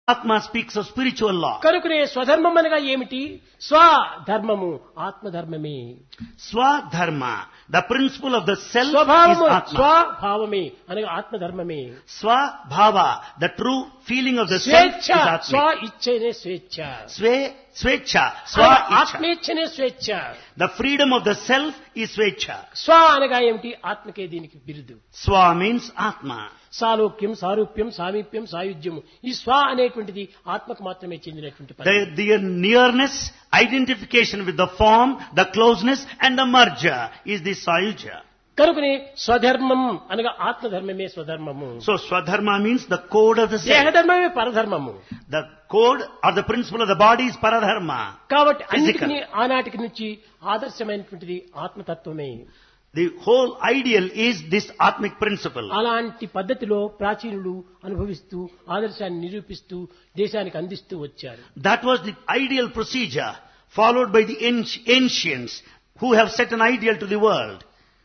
Atma speaks of spiritual law. కనుకనే స్వధర్మం అనగా ఏమిటి? స్వధర్మము ఆత్మధర్మమే. Swadharma, the principle of the self is స్వభావము Atma. స్వభావమే అనగా ఆత్మధర్మమే. Swabhava, the true feeling of the self స్వేచ్ఛ is Atma. స్వ ఇచ్ఛనే స్వేచ్ఛ. Svecha, అనగా Swa Icha. ఆత్మేచ్ఛనే స్వేచ్ఛ. The freedom of the self is Svecha. స్వ అనగా ఏమిటి? ఆత్మకే దీనికి బిరుదు. Swa means Atma. సాలోక్యం సారూప్యం సామీప్యం సాయుధ్యము ఈ స్వ అనేటువంటిది ఆత్మకు మాత్రమే చెందినటువంటి పదం. The nearness, identification with the form, the closeness and the merger is the Sayuja. కనుకనే స్వధర్మం అనగా ఆత్మధర్మమే స్వధర్మము. So Swadharma means the code of the self. దేహధర్మమే పరధర్మము. The code or the principle of the body is Paradharma. కాబట్టి Physical. అన్నిటినీ ఆనాటికి నుంచి ఆదర్శమైనటువంటిది ఆత్మతత్వమే. The whole ideal is this Atmic principle. అలాంటి పద్ధతిలో ప్రాచీనులు అనుభవిస్తూ ఆదర్శాన్ని నిరూపిస్తూ దేశానికి అందిస్తూ వచ్చారు. That was the ideal procedure followed by the ancients who have set an ideal to the world.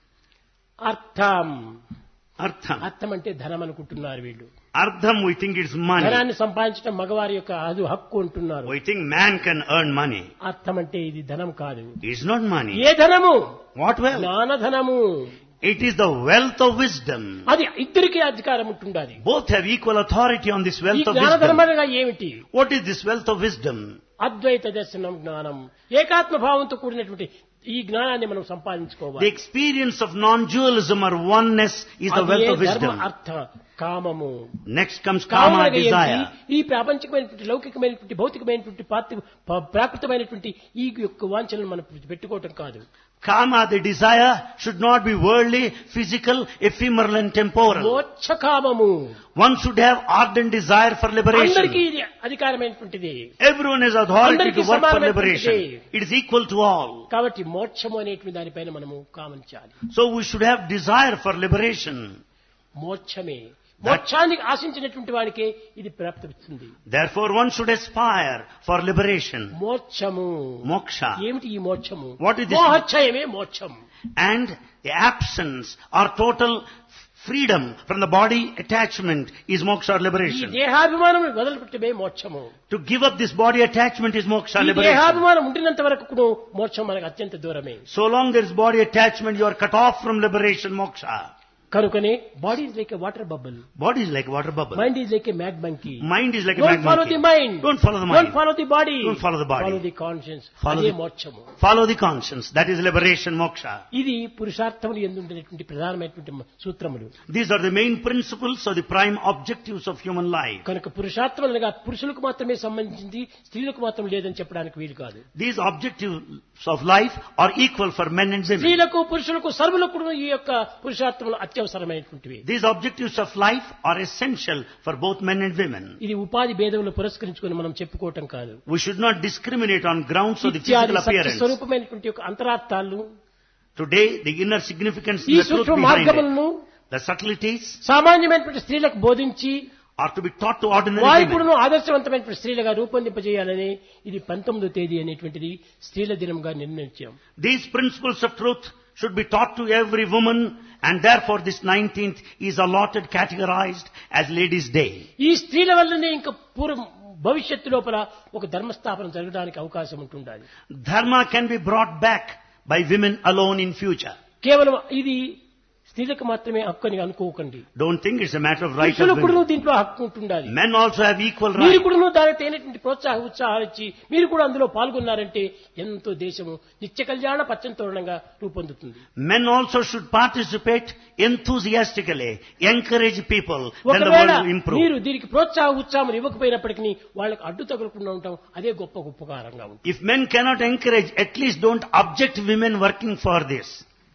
అర్థం Artham. అర్థం అంటే ధనం అనుకుంటున్నారు వీళ్ళు. Ardham, we think it's money. ధనాన్ని సంపాదించడం మగవారి యొక్క అది హక్కు అంటున్నారు. We think man can earn money. అర్థం అంటే ఇది ధనం కాదు. It's not money. ఏ ధనము? What wealth? జ్ఞానధనము. It is the wealth of wisdom. అది ఇద్దరికీ అధికారం ఉంటుండాలి. Both have equal authority on this ఈ wealth of జ్ఞానధనం wisdom. అనగా ఏమిటి? What is this wealth of wisdom? అద్వైత దర్శనం జ్ఞానం. ఏకాత్మ భావంతో కూడినటువంటి ఈ జ్ఞానాన్ని మనం The సంపాదించుకోవాలి. experience of non-dualism or oneness is the wealth of అదే ధర్మ wisdom. అర్థ కామము. Next comes కామం kama, అనగా ఏమిటి? desire. ఈ ప్రాపంచికమైనటువంటి లౌకికమైనటువంటి భౌతికమైనటువంటి ప్రాకృతమైనటువంటి ఈ యొక్క వాంఛనలు మనం పెట్టుకోవటం కాదు. Kama, the desire, should not be worldly, physical, ephemeral and temporal. మోక్ష కామము. One should have ardent desire for అందరికీ liberation. ఇది అధికారమైనటువంటిది. Everyone has authority అందరికీ to work for సమానమైనటువంటిది. liberation. It is equal to all. కాబట్టి మోక్షము అనేటువంటి దానిపైన మనము కామించాలి. So we should have desire for liberation. మోక్షమే. మోక్షాన్ని ఆశించినటువంటి వాడికే ఇది ప్రాప్తిస్తుంది. Therefore one should aspire for liberation. మోక్షము. Moksha. ఏమిటి ఈ మోక్షము? What is this? మోహక్షయమే మోక్షం. And the absence or total freedom from the body attachment is moksha or ఈ liberation. దేహాభిమానం వదిలిపెట్టమే మోక్షము. To give up this body attachment is moksha, ఈ liberation. దేహాభిమానం ఉండినంత వరకు కూడా మోక్షం మనకు అత్యంత దూరమే. So long there is body attachment, you are cut off from liberation, moksha. కనుకనే body is like a water bubble. Body is like a water bubble. Mind is like a mad monkey. Mind is like a don't mad follow monkey. The mind. Don't follow the mind. Don't follow the body. Don't follow the body. Follow the conscience. Follow అదే the- మోక్షము. Follow the conscience. That is liberation, moksha. ఇది పురుషార్థములు ఎందుండేటువంటి ప్రధానమైనటువంటి సూత్రములు. These are the main principles or the prime objectives of human life. కనుక పురుషార్థములు అనగా పురుషులకు మాత్రమే సంబంధించింది, స్త్రీలకు మాత్రం లేదని చెప్పడానికి వీలు కాదు. These objectives of life are equal for men and women. స్త్రీలకు పురుషులకు సర్వులకు కూడా ఈ యొక్క పురుషార్థములు అత్యవసరమైనటువంటివి. These objectives of life are essential for both men and women. ఇది ఉపాధి భేదములు పురస్కరించుకొని మనం చెప్పుకోవటం కాదు. We should not discriminate on grounds of the ఇత్యాది physical సత్య appearance. స్వరూపమైనటువంటి యొక్క అంతరార్థాలు, Today, the inner significance ఈ and the truth సూక్ష్మ behind it, మార్గములను the subtleties సామాన్యమైనటువంటి స్త్రీలకు బోధించి are to be taught to ordinary వారి women. కూడా ఆదర్శవంతమైనటువంటి స్త్రీలుగా రూపొందింపజేయాలని ఇది 19వ తేదీ అనేటువంటిది స్త్రీల దినంగా నిర్ణయించాం. These principles of truth should be taught to every woman, and therefore this 19th is allotted, categorized as Ladies' Day. ఈ స్త్రీల వల్లనే ఇంకా భవిష్యత్తు లోపల ఒక ధర్మస్థాపన జరగడానికి అవకాశం ఉంటుండాలి. Dharma can be brought back by women alone in future. కేవలం ఇది స్త్రీలకు మాత్రమే హక్కు అని అనుకోకండి. Don't think it's a matter of right of పురుషులకు కూడా women. దీంట్లో హక్కు ఉంటుండాలి. Men also have equal మీరు rights. కూడా దానికి తగినటువంటి ఉత్సాహాలు ఇచ్చి మీరు కూడా అందులో పాల్గొన్నారంటే ఎంతో దేశము నిత్య కళ్యాణ పచ్చంతోరణంగా రూపొందుతుంది. Men also should participate enthusiastically, encourage people, then the ఒకవేళ world will improve. మీరు దీనికి ఉత్సాహం ఇవ్వకపోయినప్పటికీ వాళ్ళకి అడ్డు తగలకుండా ఉంటాం, అదే గొప్ప ఉపకారంగా ఉంటుంది. If men cannot encourage, at least don't object women working for this.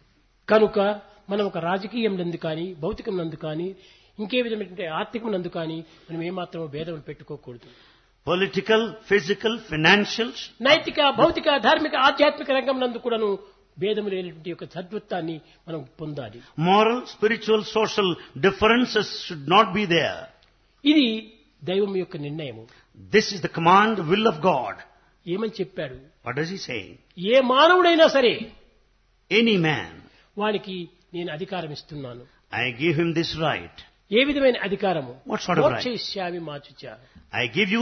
కనుక మనం ఒక రాజకీయం నందు కానీ భౌతికం నందు కానీ ఇంకే విధమైనటువంటి ఆర్థికం నందు కానీ మనం ఏమాత్రం భేదం పెట్టుకోకూడదు. Political, physical, financial, నైతిక భౌతిక ధార్మిక ఆధ్యాత్మిక రంగం నందు కూడాను భేదము లేనటువంటి యొక్క సద్వత్వాన్ని మనం పొందాలి. moral, spiritual, social differences should not be there. ఇది దైవం యొక్క నిర్ణయము. This is the command, will of God. ఏమని చెప్పాడు? What does he say? ఏ మానవుడైనా సరే Any man, వానికి నేను అధికారం ఇస్తున్నాను. I give him this right. ఏ విధమైన అధికారము? What sort of right? మోక్షయిష్యామి మాచుచ. I give you